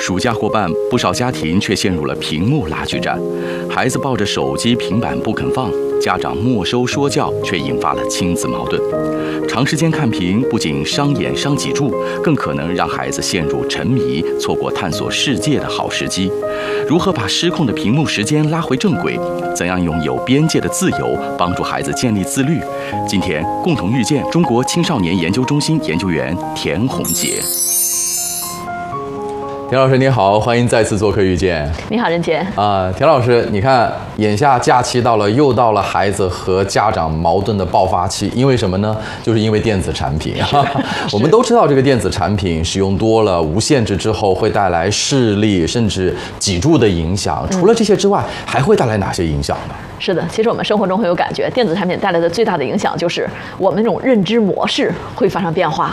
暑假过半，不少家庭却陷入了屏幕拉锯战。孩子抱着手机、平板不肯放，家长没收说教，却引发了亲子矛盾。长时间看屏不仅伤眼伤脊柱，更可能让孩子陷入沉迷，错过探索世界的好时机。如何把失控的屏幕时间拉回正轨？怎样用有边界的自由帮助孩子建立自律？今天共同遇见中国青少年研究中心研究员田宏杰。 田老师你好，欢迎再次做客遇见。 你好，任杰。 田老师，你看眼下假期到了，又到了孩子和家长矛盾的爆发期，因为什么呢？就是因为电子产品。我们都知道这个电子产品使用多了，无限制之后会带来视力甚至脊柱的影响。除了这些之外，还会带来哪些影响呢？ 是的，其实我们生活中会有感觉，电子产品带来的最大的影响就是我们那种认知模式会发生变化。